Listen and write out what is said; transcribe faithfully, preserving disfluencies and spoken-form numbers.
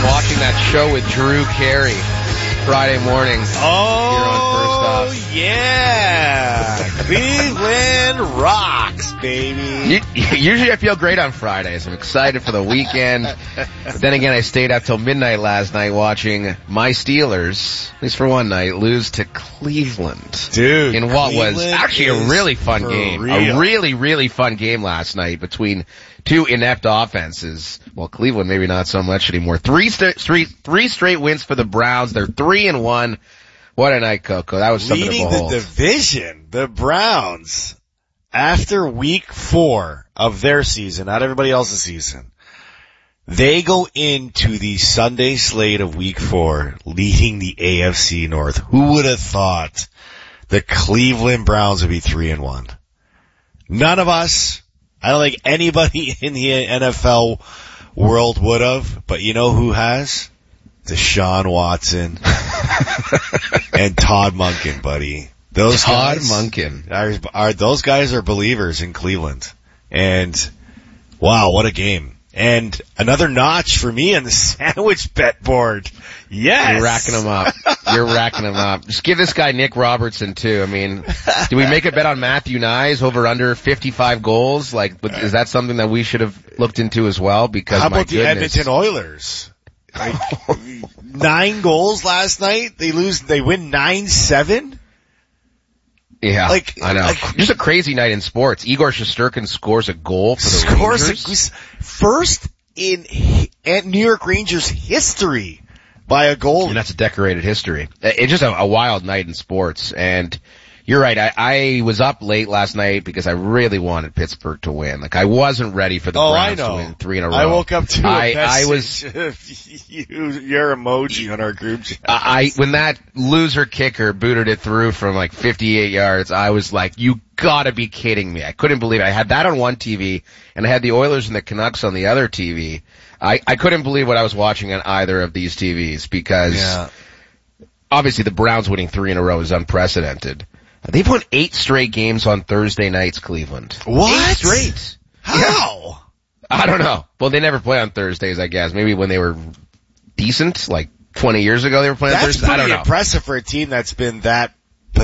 watching that show with Drew Carey Friday mornings. Oh, here on First Off. Yeah. Cleveland rocks, baby. Usually I feel great on Fridays. I'm excited for the weekend. But then again, I stayed up till midnight last night watching my Steelers, at least for one night, lose to Cleveland. Dude, in what Cleveland was actually a really fun game. Real. A really, really fun game last night between two inept offenses. Well, Cleveland maybe not so much anymore. Three, st- three, three straight wins for the Browns. They're three and one. What a night, Coco. That was something Leading to behold. the division, the Browns, after week four of their season, not everybody else's season, they go into the Sunday slate of week four leading the A F C North. Who would have thought the Cleveland Browns would be three and one? None of us. I don't think anybody in the N F L world would have, but you know who has? Deshaun Watson and Todd Monken, buddy. Those Todd guys Monken. Are, are, those guys are believers in Cleveland. And, wow, what a game. And another notch for me on the sandwich bet board. Yes. You're racking them up. You're racking them up. Just give this guy Nick Robertson too. I mean, do we make a bet on Matthew Nyes over under fifty-five goals? Like, is that something that we should have looked into as well? Because how my about the goodness. Edmonton Oilers? Like, nine goals last night. They lose, they win nine seven. Yeah, like, I know. Like, just a crazy night in sports. Igor Shesterkin scores a goal for the scores Rangers. A, first in New York Rangers history by a goal. And that's a decorated history. It's just a, a wild night in sports. And you're right. I, I was up late last night because I really wanted Pittsburgh to win. Like, I wasn't ready for the oh, Browns I know. to win three in a row. I woke up to I, a I was you, your emoji on our group chat. I when that loser kicker booted it through from like fifty-eight yards, I was like, you gotta be kidding me. I couldn't believe it. I had that on one T V and I had the Oilers and the Canucks on the other T V. I, I couldn't believe what I was watching on either of these T Vs because yeah. obviously the Browns winning three in a row is unprecedented. They've won eight straight games on Thursday nights, Cleveland. What? Eight straight. How? Yeah. I don't know. Well, they never play on Thursdays, I guess. Maybe when they were decent, like twenty years ago they were playing that's on Thursdays. I don't know. That's pretty impressive for a team that's been that